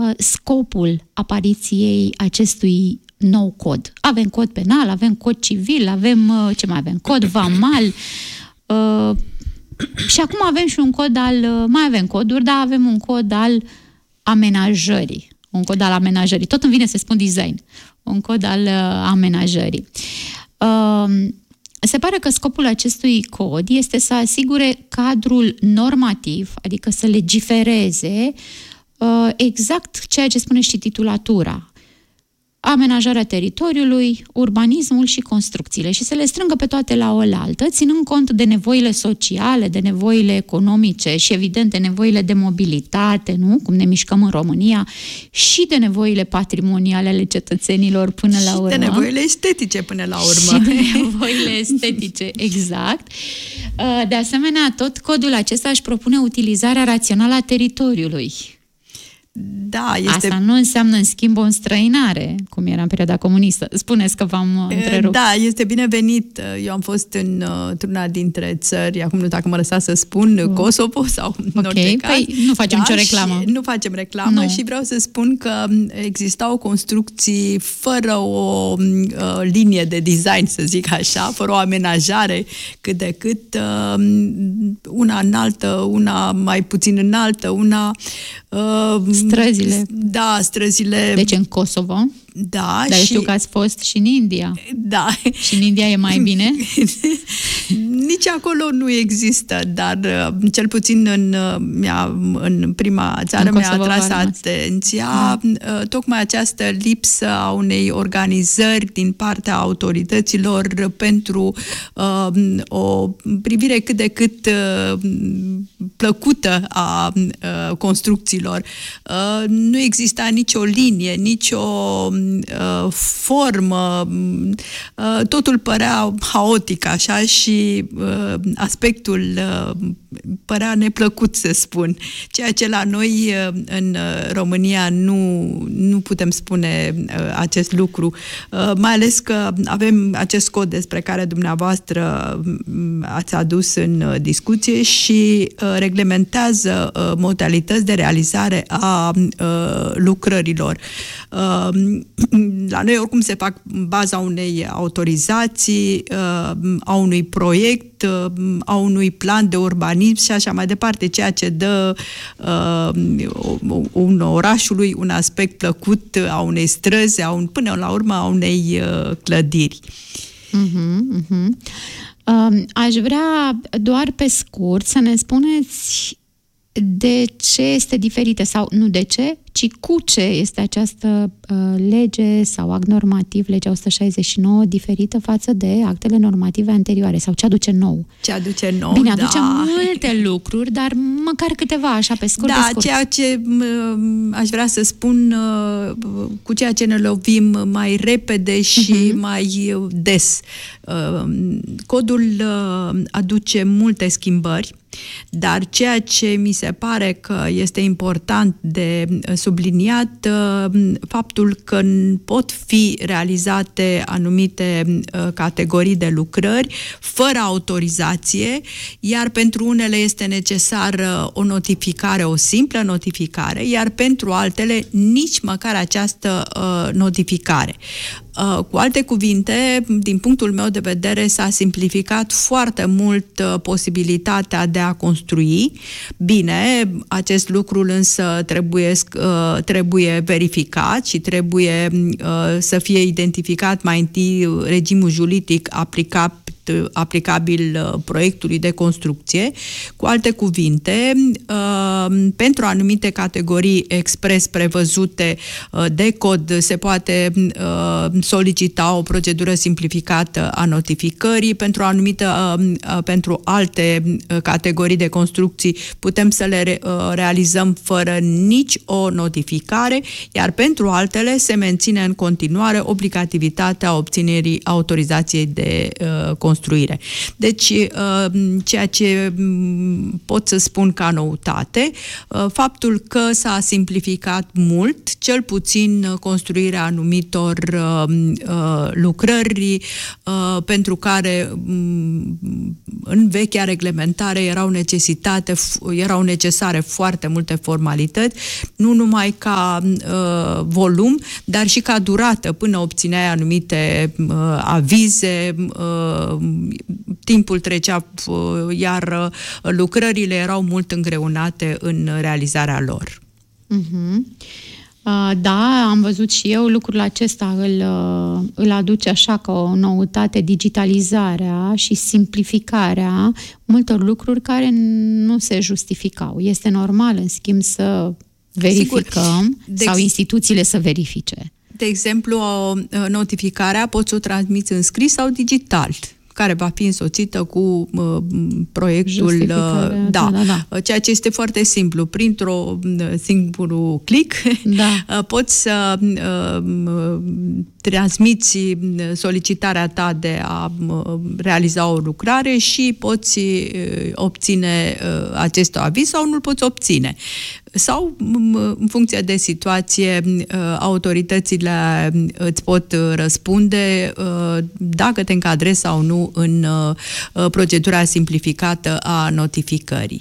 scopul apariției acestui nou cod? Avem cod penal, avem cod civil, avem, ce mai avem? Cod vamal. Și acum avem și un cod mai avem coduri, dar avem un cod al amenajării. Un cod al amenajării. Tot îmi vine să spun design. Un cod al amenajării. Se pare că scopul acestui cod este să asigure cadrul normativ, adică să legifereze exact ceea ce spune și titulatura. Amenajarea teritoriului, urbanismul și construcțiile și să le strângă pe toate la oaltă, ținând cont de nevoile sociale, de nevoile economice și, evident, de nevoile de mobilitate, nu? Cum ne mișcăm în România, și de nevoile patrimoniale ale cetățenilor până la urmă. Și de nevoile estetice până la urmă. Și de nevoile estetice, exact. De asemenea, tot codul acesta își propune utilizarea rațională a teritoriului. Da, este... Asta nu înseamnă, în schimb, o înstrăinare, cum era în perioada comunistă. Spuneți că v-am întrerupt. Da, este binevenit. Eu am fost într-una dintre țări, acum nu știu dacă mă lăsați să spun, Kosovo sau în orice caz. Păi nu facem nicio reclamă. Nu facem reclamă și vreau să spun că existau construcții fără o linie de design, să zic așa, fără o amenajare cât de cât, una înaltă, una mai puțin înaltă, una... Străzile. Da, străzile. Deci în Kosovo. Da. Dar știu că ați fost și în India. Da. Și în India e mai bine? Nici acolo nu există, dar cel puțin în prima țară mi-a atras atenția tocmai această lipsă a unei organizări din partea autorităților pentru o privire cât de cât plăcută a construcțiilor. Nu exista nicio linie, nicio formă, totul părea haotic așa și aspectul părea neplăcut, să spun. Ceea ce la noi în România nu putem spune acest lucru. Mai ales că avem acest cod despre care dumneavoastră ați adus în discuție și reglementează modalități de realizare a lucrărilor. La noi oricum se fac în baza unei autorizații, a unui proiect, a unui plan de urbanism și așa mai departe, ceea ce dă orașului un aspect plăcut, a unei străzi, până la urmă a unei clădiri. Aș vrea doar pe scurt să ne spuneți de ce este diferită, sau nu de ce, ci cu ce este această lege sau act normativ, legea 169, diferită față de actele normative anterioare, sau ce aduce nou? Ce aduce nou, bine, aduce multe lucruri, dar măcar câteva, așa, pe scurt. Da, ceea ce aș vrea să spun, cu ceea ce ne lovim mai repede și mai des. Codul aduce multe schimbări, dar ceea ce mi se pare că este important de subliniat, faptul că pot fi realizate anumite categorii de lucrări fără autorizație, iar pentru unele este necesară o notificare, o simplă notificare, iar pentru altele nici măcar această notificare. Cu alte cuvinte, din punctul meu de vedere, s-a simplificat foarte mult posibilitatea de a construi. Bine, acest lucru însă trebuie verificat și trebuie să fie identificat mai întâi regimul juridic aplicabil proiectului de construcție. Cu alte cuvinte, pentru anumite categorii expres prevăzute de cod se poate solicita o procedură simplificată a notificării. Pentru alte categorii de construcții putem să le realizăm fără nici o notificare, iar pentru altele se menține în continuare obligativitatea obținerii autorizației de construcție. construire. Deci, ceea ce pot să spun ca noutate, faptul că s-a simplificat mult, cel puțin construirea anumitor lucrări pentru care în vechea reglementare erau necesare foarte multe formalități, nu numai ca volum, dar și ca durată, până obțineai anumite avize, timpul trecea, iar lucrările erau mult îngreunate în realizarea lor. Da, am văzut și eu lucrul acesta, îl aduce așa ca o noutate, digitalizarea și simplificarea multor lucruri care nu se justificau. Este normal, în schimb, să verificăm sau instituțiile să verifice. De exemplu, notificarea poți să o transmiți în scris sau digital, care va fi însoțită cu proiectul, ceea ce este foarte simplu. Printr-o singurul click poți să transmiți solicitarea ta de a realiza o lucrare și poți obține acest aviz sau nu-l poți obține. Sau, în funcție de situație, autoritățile îți pot răspunde dacă te încadrezi sau nu în procedura simplificată a notificării.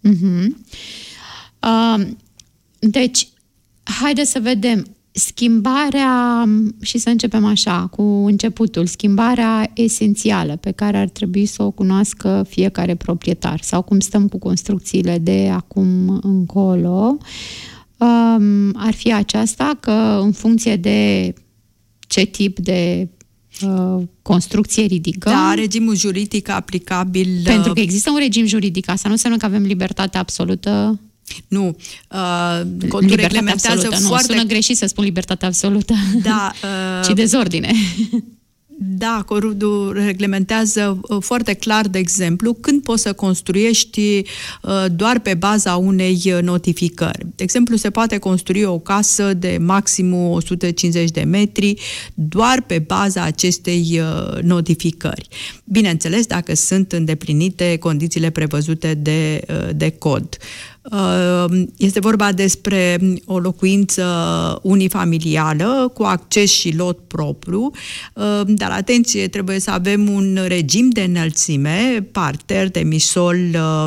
Deci, haideți să vedem. Schimbarea, și să începem așa, cu începutul, schimbarea esențială pe care ar trebui să o cunoască fiecare proprietar, sau cum stăm cu construcțiile de acum încolo, ar fi aceasta, că în funcție de ce tip de construcție ridicăm. Da, regimul juridic aplicabil. Pentru că există un regim juridic, asta nu înseamnă că avem libertate absolută. Nu. Codul reglementează foarte... Sună greșit să spun libertate absolută. Da. Ci dezordine. Da, codul reglementează foarte clar, de exemplu, când poți să construiești doar pe baza unei notificări. De exemplu, se poate construi o casă de maximum 150 de metri doar pe baza acestei notificări. Bineînțeles, dacă sunt îndeplinite condițiile prevăzute de cod. Este vorba despre o locuință unifamilială cu acces și lot propriu, dar atenție, trebuie să avem un regim de înălțime, parter, demisol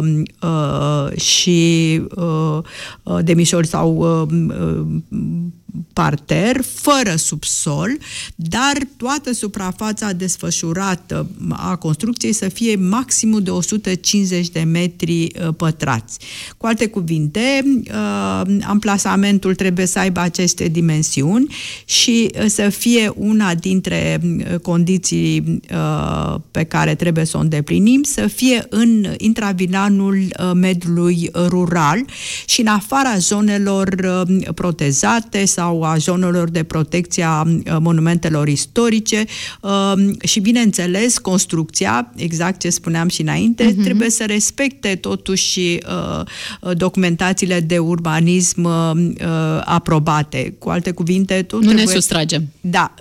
și demisol sau parter, fără subsol, dar toată suprafața desfășurată a construcției să fie maximum de 150 de metri pătrați. Cu alte cuvinte, amplasamentul trebuie să aibă aceste dimensiuni și să fie una dintre condiții pe care trebuie să o îndeplinim, să fie în intravilanul mediului rural și în afara zonelor protejate sau a zonelor de protecție a monumentelor istorice și, bineînțeles, construcția, exact ce spuneam și înainte, trebuie să respecte totuși documentațiile de urbanism aprobate. Cu alte cuvinte, ne sustragem. Da.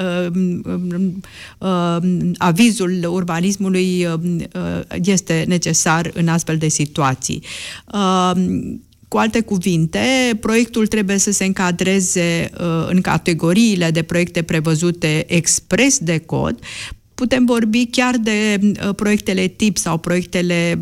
Avizul urbanismului este necesar în astfel de situații. Cu alte cuvinte, proiectul trebuie să se încadreze în categoriile de proiecte prevăzute expres de cod. Putem vorbi chiar de proiectele tip sau proiectele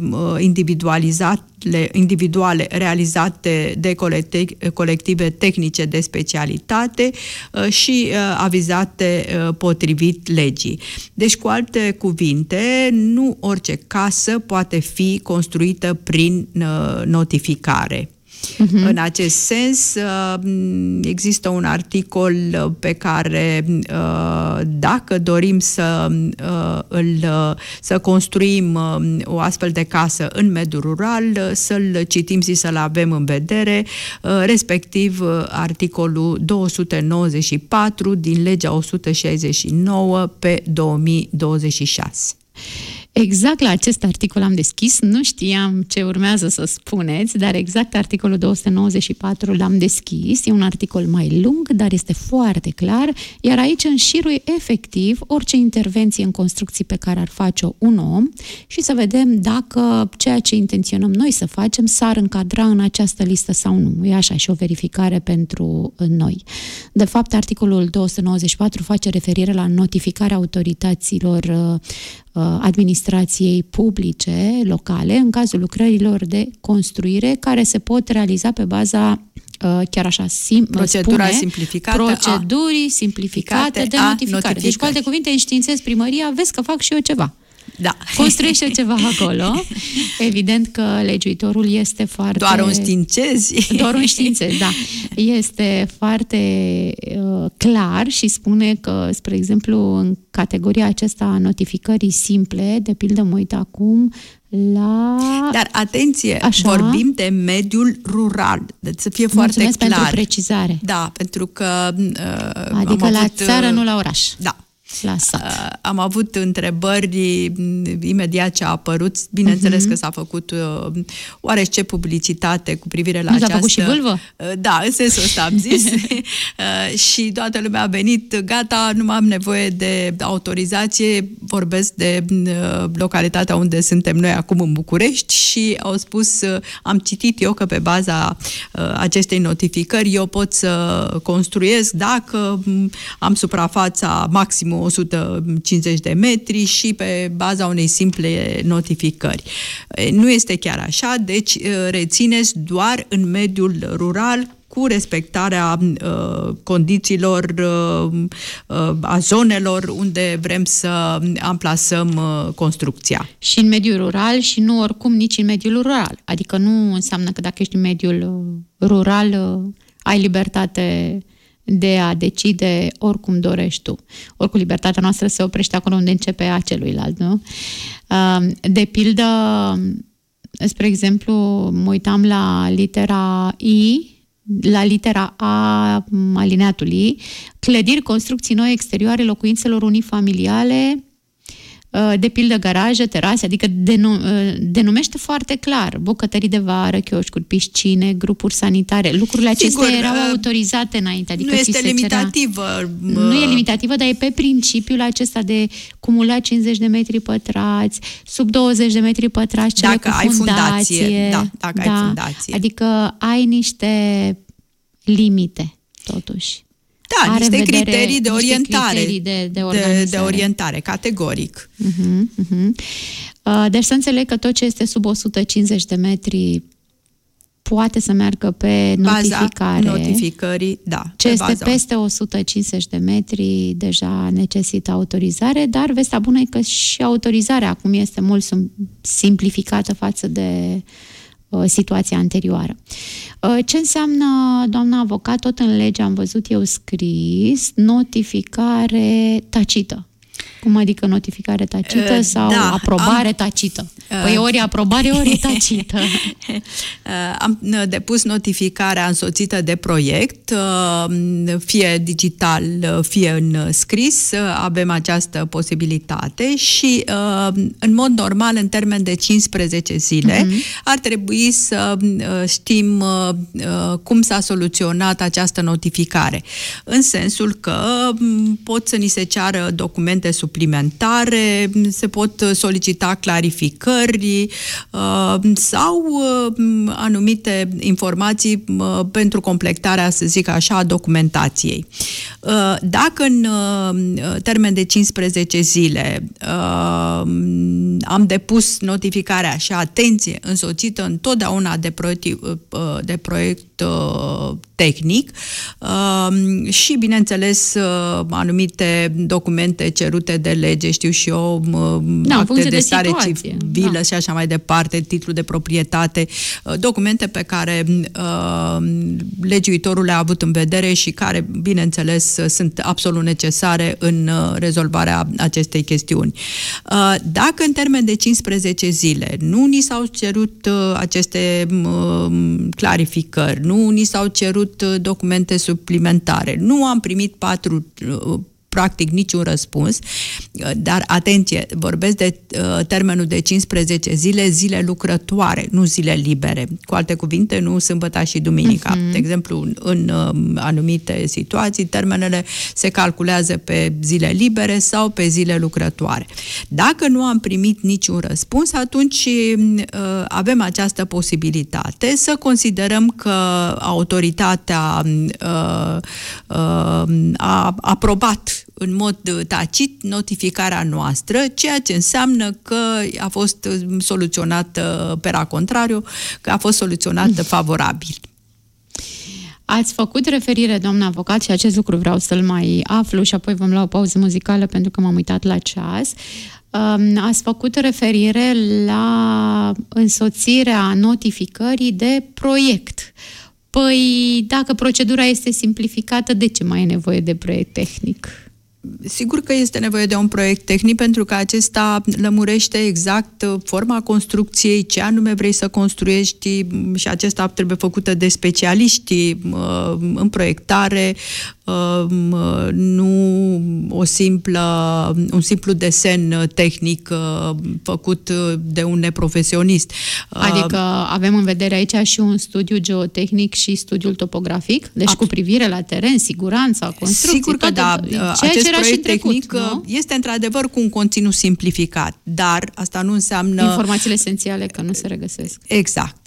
individuale realizate de colective tehnice de specialitate și avizate potrivit legii. Deci, cu alte cuvinte, nu orice casă poate fi construită prin notificare. În acest sens, există un articol pe care, dacă dorim să construim o astfel de casă în mediul rural, să-l citim și să-l avem în vedere, respectiv articolul 294 din legea 169/2026. Exact la acest articol am deschis, nu știam ce urmează să spuneți, dar exact articolul 294 l-am deschis. E un articol mai lung, dar este foarte clar, iar aici înșirui efectiv orice intervenție în construcții pe care ar face-o un om și să vedem dacă ceea ce intenționăm noi să facem s-ar încadra în această listă sau nu. E așa și o verificare pentru noi. De fapt, articolul 294 face referire la notificarea autorităților administrației publice locale în cazul lucrărilor de construire care se pot realiza pe baza chiar așa procedurii simplificate de notificare. Deci, cu alte cuvinte, înștiințez primăria, vezi că fac și eu ceva. Da. Construiește ceva acolo. Evident că legiuitorul este foarte... Doar un științezi. Doar un științezi, da. Este foarte clar și spune că, spre exemplu, în categoria aceasta a notificării simple, de pildă mă uit acum la... Dar atenție, vorbim de mediul rural. Deci să fie foarte clar. Mulțumesc pentru precizare. Da, pentru că... adică la țară, nu la oraș. Da. La sat. Am avut întrebări imediat ce a apărut. Bineînțeles că s-a făcut oarește publicitate cu privire la această... S-a făcut și vâlvă? Da, în sensul ăsta am zis. Și toată lumea a venit, gata, nu mai am nevoie de autorizație, vorbesc de localitatea unde suntem noi acum în București și au spus, am citit eu că pe baza acestei notificări eu pot să construiesc dacă am suprafața maximă 150 de metri și pe baza unei simple notificări. Nu este chiar așa, deci rețineți doar în mediul rural cu respectarea condițiilor, a zonelor unde vrem să amplasăm construcția. Și în mediul rural și nu oricum nici în mediul rural. Adică nu înseamnă că dacă ești în mediul rural ai libertate de a decide oricum dorești tu. Oricum, libertatea noastră se oprește acolo unde începe a celuilalt, nu? De pildă, spre exemplu, mă uitam la litera I, la litera A alineatului, clădiri, construcții noi exterioare locuințelor unifamiliale, de pildă garaje, terase, adică denumește foarte clar bucătării de vară, chioșcuri, piscine, grupuri sanitare. Lucrurile acestea erau autorizate înainte. Adică nu este limitativă. Nu e limitativă, dar e pe principiul acesta de cumula 50 de metri pătrați, sub 20 de metri pătrați, cele dacă cu fundație. Dacă ai fundație. Adică ai niște limite, totuși. Da, niște criterii de orientare. De orientare, categoric. Deci să înțeleg că tot ce este sub 150 de metri poate să meargă pe notificare. Baza notificării, da. Ce este peste 150 de metri deja necesită autorizare, dar vestea bună e că și autorizarea acum este mult simplificată față de situația anterioară. Ce înseamnă, doamna avocat, tot în lege am văzut eu scris, notificare tacită. Cum adică notificare tacită sau aprobare tacită? Păi ori aprobare, ori tacită. Am depus notificarea însoțită de proiect, fie digital, fie în scris, avem această posibilitate și în mod normal, în termen de 15 zile, ar trebui să știm cum s-a soluționat această notificare. În sensul că pot să ni se ceară documente suplimentare, se pot solicita clarificări sau anumite informații pentru completarea, să zic așa, a documentației. Dacă în termen de 15 zile am depus notificarea și atenție însoțită întotdeauna de proiect tehnic și, bineînțeles, anumite documente cerute de lege, știu și eu, acte de stare civilă și așa mai departe, titlu de proprietate, documente pe care legiuitorul le-a avut în vedere și care, bineînțeles, sunt absolut necesare în rezolvarea acestei chestiuni. Dacă în termen de 15 zile nu ni s-au cerut aceste clarificări, nu ni s-au cerut documente suplimentare, nu am primit 4 practic niciun răspuns, dar atenție, vorbesc de termenul de 15 zile, zile lucrătoare, nu zile libere. Cu alte cuvinte, nu sâmbăta și duminica. De exemplu, în anumite situații, termenele se calculează pe zile libere sau pe zile lucrătoare. Dacă nu am primit niciun răspuns, atunci avem această posibilitate să considerăm că autoritatea a aprobat în mod tacit notificarea noastră, ceea ce înseamnă că a fost soluționată pera contrario, că a fost soluționată favorabil. Ați făcut referire, doamna avocat, și acest lucru vreau să-l mai aflu și apoi vom lua o pauză muzicală pentru că m-am uitat la ceas. Ați făcut referire la însoțirea notificării de proiect. Păi, dacă procedura este simplificată, de ce mai e nevoie de proiect tehnic? Sigur că este nevoie de un proiect tehnic pentru că acesta lămurește exact forma construcției, ce anume vrei să construiești și acesta trebuie făcută de specialiști în proiectare, nu un simplu desen tehnic făcut de un neprofesionist. Adică avem în vedere aici și un studiu geotehnic și studiul topografic, deci cu privire la teren, siguranța construcției. Sigur că da, acest proiect tehnic este într-adevăr cu un conținut simplificat, dar asta nu înseamnă... Informațiile esențiale că nu se regăsesc. Exact.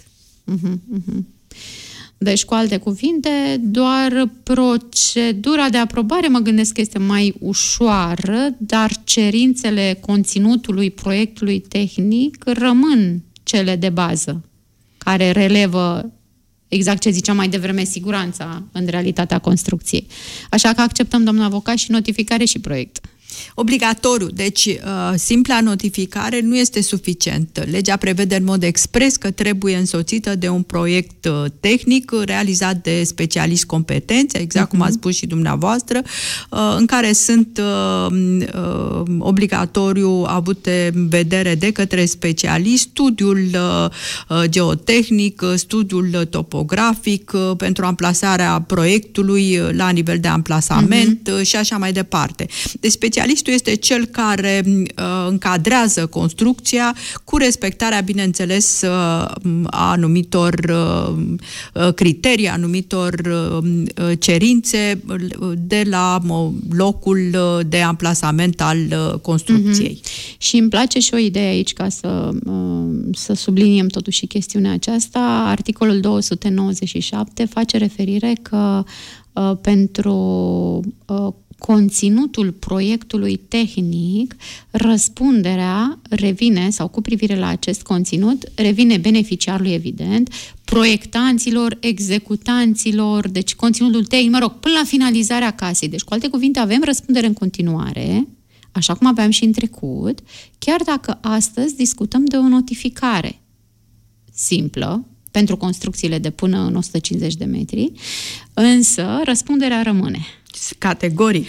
Deci, cu alte cuvinte, doar procedura de aprobare, mă gândesc că este mai ușoară, dar cerințele conținutului proiectului tehnic rămân cele de bază, care relevă exact ce ziceam mai devreme, siguranța în realitatea construcției. Așa că acceptăm, doamna avocat, și notificare și proiect. Obligatoriu, deci simpla notificare nu este suficientă. Legea prevede în mod expres că trebuie însoțită de un proiect tehnic realizat de specialiști competenți, exact cum ați spus și dumneavoastră, în care sunt obligatoriu avute în vedere de către specialiști studiul geotehnic, studiul topografic pentru amplasarea proiectului la nivel de amplasament și așa mai departe. Deci specialistul este cel care încadrează construcția cu respectarea, bineînțeles, a anumitor criterii, anumitor cerințe de la locul de amplasament al construcției. Și îmi place și o idee aici, ca să subliniem totuși chestiunea aceasta. Articolul 297 face referire că pentru conținutul proiectului tehnic, răspunderea revine, sau cu privire la acest conținut, revine beneficiarului, evident, proiectanților, executanților, deci conținutul tehnic, până la finalizarea casei. Deci, cu alte cuvinte, avem răspundere în continuare, așa cum aveam și în trecut, chiar dacă astăzi discutăm de o notificare simplă, pentru construcțiile de până în 150 de metri, însă răspunderea rămâne. Categoric.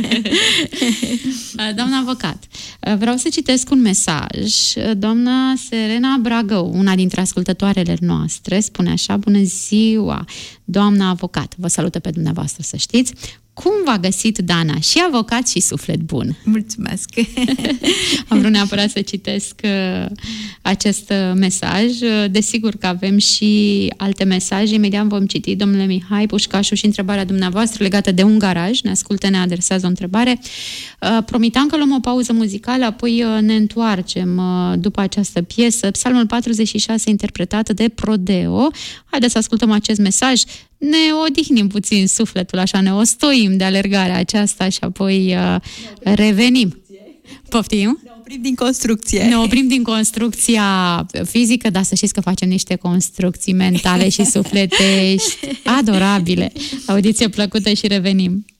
Doamna avocat, vreau să citesc un mesaj. Doamna Serena Bragău, una dintre ascultătoarele noastre, spune așa: bună ziua, doamna avocat. Vă salută pe dumneavoastră, să știți. Cum v-a găsit Dana? Și avocat și suflet bun. Mulțumesc! Am vrut neapărat să citesc acest mesaj. Desigur că avem și alte mesaje. Imediat vom citi, domnule Mihai Pușcașu, și întrebarea dumneavoastră legată de un garaj. Ne ascultă, ne adresează o întrebare. Promitam că luăm o pauză muzicală, apoi ne întoarcem după această piesă. Psalmul 46, interpretată de Prodeo. Haideți să ascultăm acest mesaj. Ne odihnim puțin sufletul, așa, ne ostoim de alergarea aceasta și apoi revenim. Poftim? Ne oprim din construcție. Ne oprim din construcția fizică, dar să știți că facem niște construcții mentale și sufletești adorabile. Audiție plăcută și revenim.